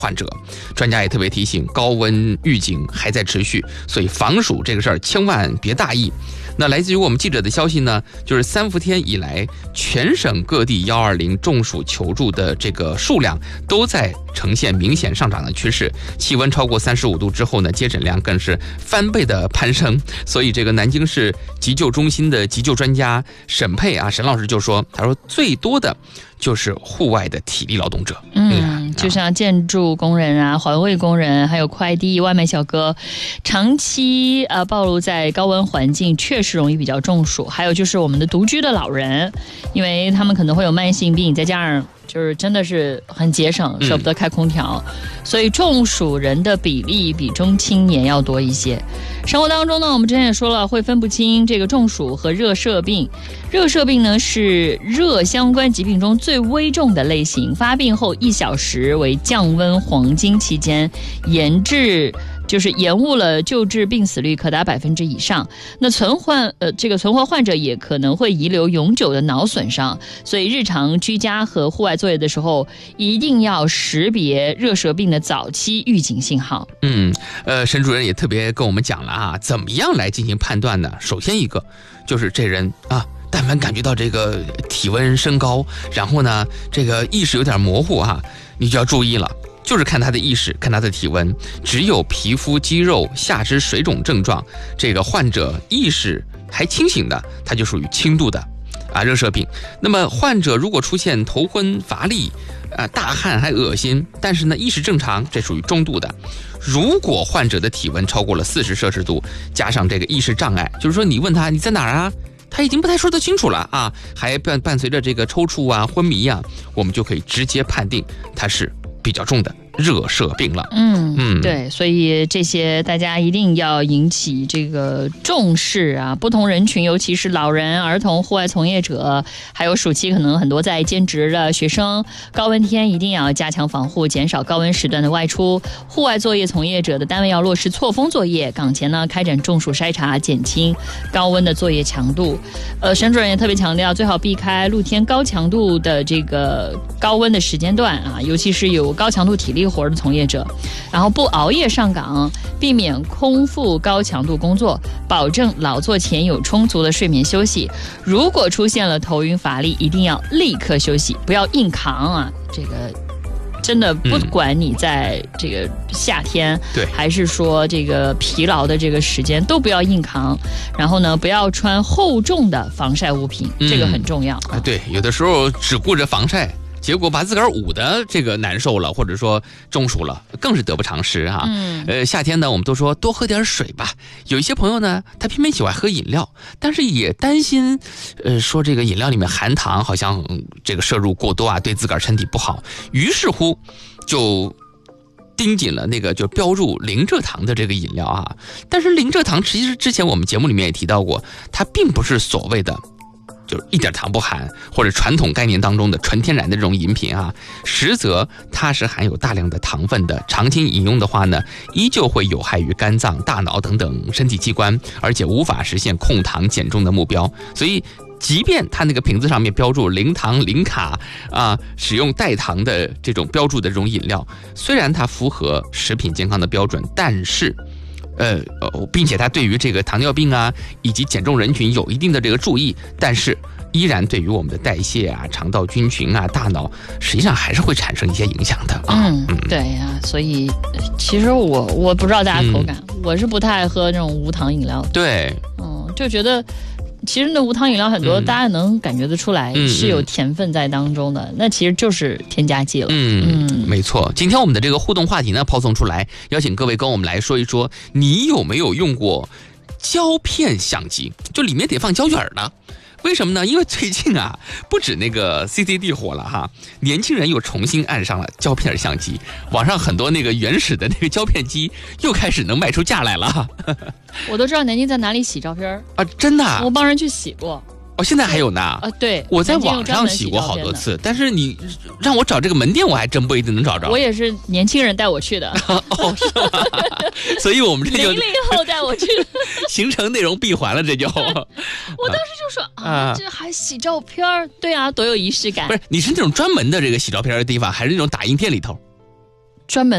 患者。专家也特别提醒，高温预警还在持续，所以防暑这个事儿千万别大意。那来自于我们记者的消息呢，就是3伏天以来，全省各地120中暑求助的这个数量都在呈现明显上涨的趋势，气温超过35度之后呢，接诊量更是翻倍的攀升。所以这个南京市急救中心的急救专家沈佩沈老师就说，他说最多的就是户外的体力劳动者， 就像建筑工人环卫工人，还有快递外卖小哥，长期暴露在高温环境，确实容易比较中暑。还有就是我们的独居的老人，因为他们可能会有慢性病，再加上就是真的是很节省，舍不得开空调，所以中暑人的比例比中青年要多一些。生活当中呢，我们之前也说了，会分不清这个中暑和热射病。热射病呢是热相关疾病中最危重的类型，发病后1小时为降温黄金期间，延误了救治病死率可达%以上。那存活患者也可能会遗留永久的脑损伤，所以日常居家和户外作业的时候，一定要识别热射病的早期预警信号。 沈主任也特别跟我们讲了怎么样来进行判断呢？首先一个就是这人但凡感觉到这个体温升高，然后呢这个意识有点模糊你就要注意了。就是看他的意识，看他的体温，只有皮肤、肌肉、下肢水肿症状，这个患者意识还清醒的，他就属于轻度的热射病。那么患者如果出现头昏乏力大汗还恶心，但是呢意识正常，这属于中度的。如果患者的体温超过了40摄氏度，加上这个意识障碍，就是说你问他你在哪儿他已经不太说得清楚了还伴随着这个抽搐昏迷我们就可以直接判定他是比较重的热射病了。 对，所以这些大家一定要引起这个重视不同人群，尤其是老人、儿童、户外从业者，还有暑期可能很多在兼职的学生，高温天一定要加强防护，减少高温时段的外出。户外作业从业者的单位要落实错峰作业，岗前呢开展中暑筛查，减轻高温的作业强度。沈主任也特别强调，最好避开露天高强度的这个高温的时间段尤其是有高强度体力活的从业者，然后不熬夜上岗，避免空腹高强度工作，保证劳作前有充足的睡眠休息。如果出现了头晕乏力，一定要立刻休息，不要硬扛这个真的不管你在这个夏天， 对， 还是说这个疲劳的这个时间，都不要硬扛。然后呢，不要穿厚重的防晒物品，这个很重要对，有的时候只顾着防晒，结果把自个儿捂的这个难受了，或者说中暑了，更是得不偿失夏天呢，我们都说多喝点水吧。有一些朋友呢，他偏偏喜欢喝饮料，但是也担心，说这个饮料里面含糖，好像这个摄入过多对自个儿身体不好。于是乎，就盯紧了那个就标注零蔗糖的这个饮料但是零蔗糖其实之前我们节目里面也提到过，它并不是所谓的就是一点糖不含，或者传统概念当中的纯天然的这种饮品实则它是含有大量的糖分的，长期饮用的话呢，依旧会有害于肝脏、大脑等等身体器官，而且无法实现控糖减重的目标。所以即便它那个瓶子上面标注零糖零卡使用代糖的这种标注的这种饮料，虽然它符合食品健康的标准，但是并且它对于这个糖尿病以及减重人群有一定的这个注意，但是依然对于我们的代谢肠道菌群大脑实际上还是会产生一些影响的对所以其实我不知道大家口感，我是不太爱喝那种无糖饮料的。 对， 就觉得其实那无糖饮料很多大家能感觉得出来是有甜分在当中的，那其实就是添加剂了。 没错。今天我们的这个互动话题呢抛送出来，邀请各位跟我们来说一说，你有没有用过胶片相机？就里面得放胶卷的。为什么呢？因为最近不止那个 CCD 火了年轻人又重新爱上了胶片相机，网上很多那个原始的那个胶片机又开始能卖出价来了。 我都知道南京在哪里洗照片真的我帮人去洗过。 现在还有呢对， 我在网上洗过好多次，但是你让我找这个门店，我还真不一定能找着。 我也是年轻人带我去的。 是吗？所以我们这就 00后带我去的， 形成内容闭环了，这就。我当时就说这还洗照片？对多有仪式感。 不是，你是那种专门的这个洗照片的地方，还是那种打印店里头？ 专门